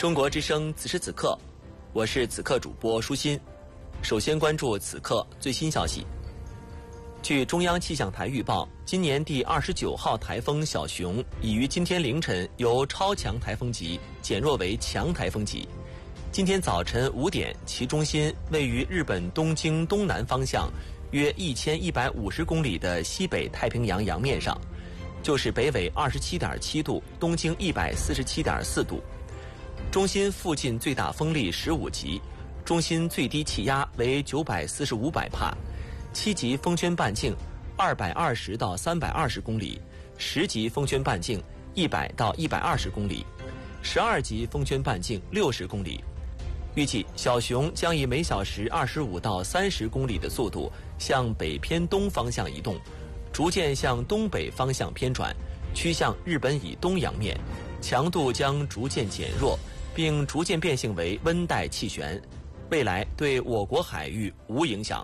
中国之声此时此刻，我是此刻主播舒心。首先关注此刻最新消息。据中央气象台预报，今年第29号台风小熊已于今天凌晨由超强台风级减弱为强台风级。今天早晨5点，其中心位于日本东京东南方向约1150公里的西北太平洋洋面上，就是北纬27.7度，东经147.4度。中心附近最大风力15级，中心最低气压为945百帕，7级风圈半径220到320公里，10级风圈半径100到120公里，12级风圈半径60公里。预计小熊将以每小时25到30公里的速度向北偏东方向移动，逐渐向东北方向偏转，趋向日本以东洋面，强度将逐渐减弱，并逐渐变性为温带气旋，未来对我国海域无影响。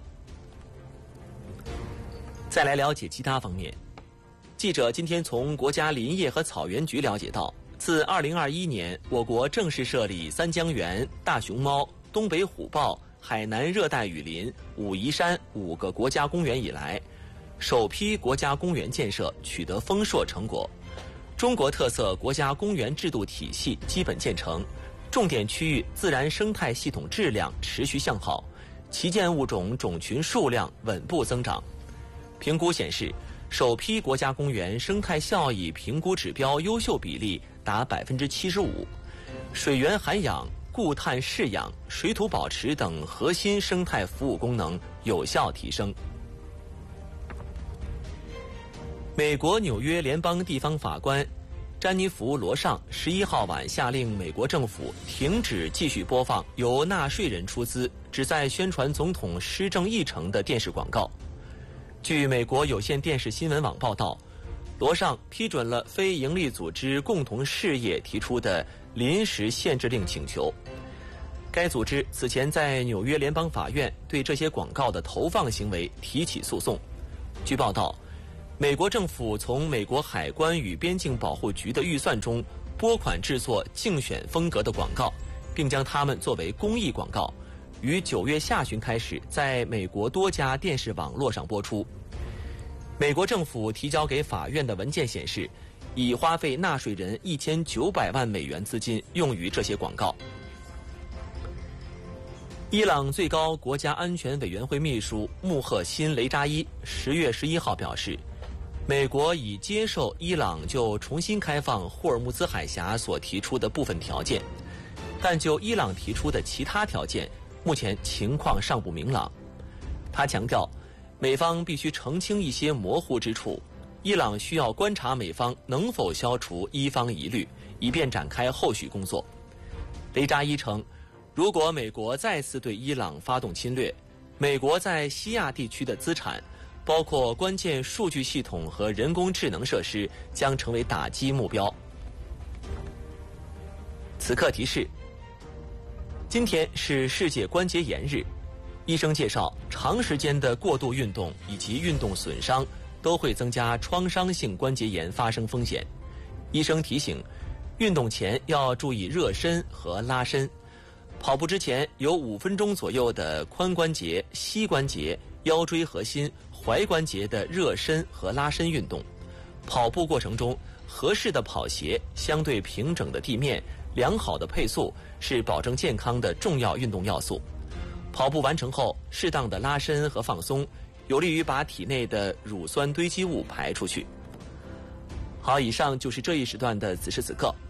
再来了解其他方面。记者今天从国家林业和草原局了解到，自2021年我国正式设立三江源、大熊猫、东北虎豹、海南热带雨林、武夷山5个国家公园以来，首批国家公园建设取得丰硕成果，中国特色国家公园制度体系基本建成，重点区域自然生态系统质量持续向好，旗舰物种种群数量稳步增长。评估显示，首批国家公园生态效益评估指标优秀比例达75%，水源涵养、固碳饲养、水土保持等核心生态服务功能有效提升。美国纽约联邦地方法官詹妮弗·罗尚11号晚下令美国政府停止继续播放由纳税人出资旨在宣传总统施政议程的电视广告。据美国有线电视新闻网报道，罗尚批准了非营利组织共同事业提出的临时限制令请求。该组织此前在纽约联邦法院对这些广告的投放行为提起诉讼。据报道，美国政府从美国海关与边境保护局的预算中拨款制作竞选风格的广告，并将它们作为公益广告，于9月下旬开始在美国多家电视网络上播出。美国政府提交给法院的文件显示，已花费纳税人1900万美元资金用于这些广告。伊朗最高国家安全委员会秘书穆赫辛·雷扎伊10月11号表示，美国已接受伊朗就重新开放霍尔木兹海峡所提出的部分条件，但就伊朗提出的其他条件，目前情况尚不明朗。他强调，美方必须澄清一些模糊之处，伊朗需要观察美方能否消除伊方疑虑，以便展开后续工作。雷扎伊称，如果美国再次对伊朗发动侵略，美国在西亚地区的资产，包括关键数据系统和人工智能设施，将成为打击目标。此刻提示，今天是世界关节炎日。医生介绍，长时间的过度运动以及运动损伤都会增加创伤性关节炎发生风险。医生提醒，运动前要注意热身和拉伸。跑步之前有5分钟左右的髋关节、膝关节、腰椎核心、踝关节的热身和拉伸运动。跑步过程中，合适的跑鞋、相对平整的地面、良好的配速是保证健康的重要运动要素。跑步完成后，适当的拉伸和放松，有利于把体内的乳酸堆积物排出去。好，以上就是这一时段的此时此刻。